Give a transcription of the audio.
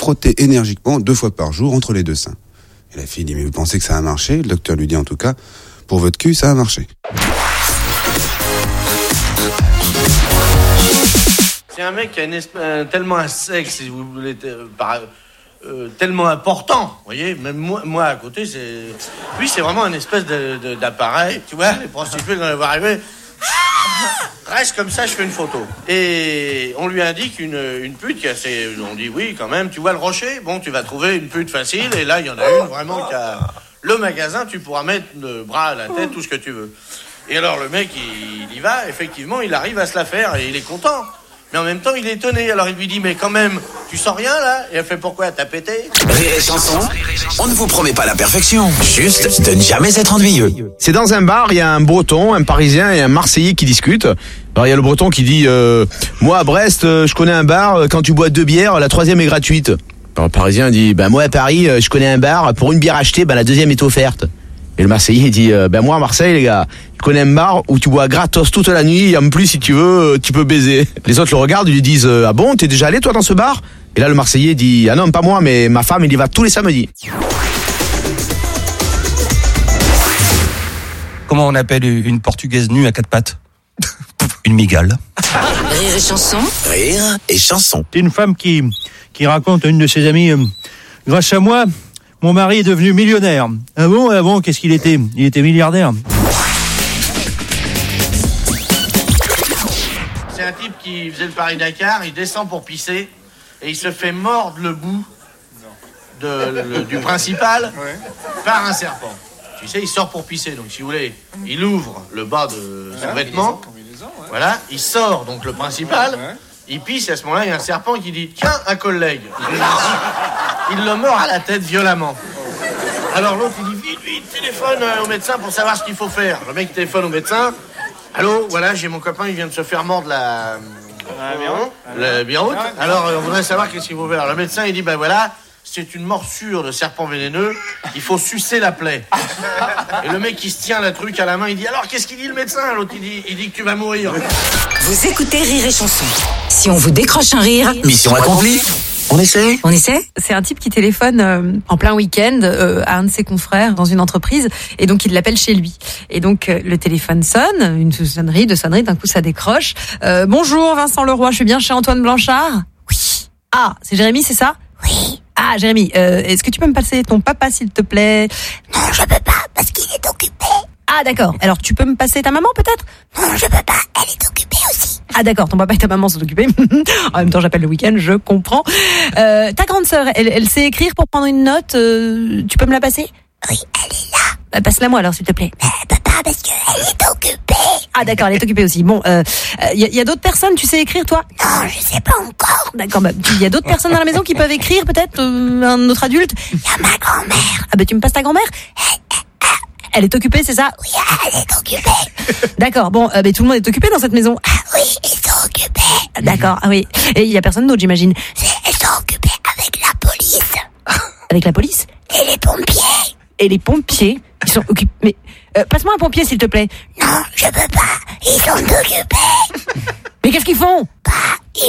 frotter énergiquement 2 fois par jour entre les 2 seins. Et la fille dit, mais vous pensez que ça a marché? Le docteur lui dit en tout cas, pour votre cul, ça a marché. C'est un mec qui a tellement un sexe, si vous voulez, tellement important, vous voyez, même moi à côté, lui c'est vraiment une espèce d'appareil, tu vois, les prostituées quand elles vont arriver, reste comme ça, je fais une photo. Et on lui indique une pute qui a on dit oui quand même, tu vois le rocher, bon tu vas trouver une pute facile, et là il y en a une vraiment qui a le magasin, tu pourras mettre le bras à la tête, tout ce que tu veux. Et alors le mec il y va, effectivement il arrive à se la faire et il est content. Mais en même temps, il est étonné. Alors il lui dit, mais quand même, tu sens rien là? Et elle fait, pourquoi? T'as pété? Rire et chanson, on ne vous promet pas la perfection, juste de ne jamais être ennuyeux. C'est dans un bar, il y a un Breton, un Parisien et un Marseillais qui discutent. Alors il y a le Breton qui dit, moi à Brest, je connais un bar, quand tu bois 2 bières, la 3e est gratuite. Alors le Parisien dit, moi à Paris, je connais un bar, pour une bière achetée, la 2e est offerte. Et le Marseillais dit, moi à Marseille les gars, je connais un bar où tu bois gratos toute la nuit, et en plus si tu veux, tu peux baiser. Les autres le regardent, ils lui disent, ah bon, t'es déjà allé toi dans ce bar? Et là le Marseillais dit, ah non pas moi, mais ma femme il y va tous les samedis. Comment on appelle une portugaise nue à 4 pattes? Une migale. Rire et chanson. Rire et chanson. C'est une femme qui raconte à une de ses amies, grâce à moi, mon mari est devenu millionnaire. Ah bon, qu'est-ce qu'il était? Il était milliardaire. C'est un type qui faisait le Paris-Dakar, il descend pour pisser, et il se fait mordre le bout du principal par un serpent. Tu sais, il sort pour pisser, donc si vous voulez, il ouvre le bas de son vêtement, voilà, il sort donc le principal, il pisse, et à ce moment-là, il y a un serpent qui dit, tiens, un collègue. Il le mord à la tête violemment. Alors l'autre, il dit, vite, téléphone au médecin pour savoir ce qu'il faut faire. Le mec téléphone au médecin. Allô, voilà, j'ai mon copain, il vient de se faire mordre la biroute. Alors, on voudrait savoir qu'est-ce qu'il faut faire. Alors, le médecin, il dit, voilà, c'est une morsure de serpent vénéneux, il faut sucer la plaie. Et le mec, il se tient la truc à la main, il dit, alors, qu'est-ce qu'il dit le médecin? L'autre, il dit que tu vas mourir. Vous écoutez Rire et chanson. Si on vous décroche un rire, mission accomplie. On essaie? C'est un type qui téléphone en plein week-end à un de ses confrères dans une entreprise, et donc il l'appelle chez lui. Et donc le téléphone sonne, une sonnerie, d'un coup ça décroche. Bonjour Vincent Leroy, je suis bien chez Antoine Blanchard? Oui. Ah, c'est Jérémy, c'est ça? Oui. Ah, Jérémy, est-ce que tu peux me passer ton papa s'il te plaît? Non, je peux pas, parce qu'il est occupé. Ah d'accord, alors tu peux me passer ta maman peut-être? Non, je peux pas, elle est occupée aussi. Ah d'accord, ton papa et ta maman sont occupés. En même temps, j'appelle le week-end, je comprends. Ta grande sœur, elle sait écrire pour prendre une note. Tu peux me la passer? Oui, elle est là. Passe-la moi alors, s'il te plaît. Mais papa, parce qu'elle est occupée. Ah d'accord, elle est occupée aussi. Bon, y a d'autres personnes, tu sais écrire toi? Non, je sais pas encore. D'accord, il y a d'autres personnes dans la maison qui peuvent écrire peut-être? Un autre adulte? Il y a ma grand-mère. Ah tu me passes ta grand-mère? Elle est occupée, c'est ça? Oui, elle est occupée. D'accord, bon, tout le monde est occupé dans cette maison. Ah oui, ils sont occupés. D'accord, ah oui. Et il y a personne d'autre, j'imagine. Ils sont occupés avec la police. Avec la police? Et les pompiers. Et les pompiers, ils sont occupés. Mais passe-moi un pompier, s'il te plaît. Non, je peux pas. Ils sont occupés. Mais qu'est-ce qu'ils font?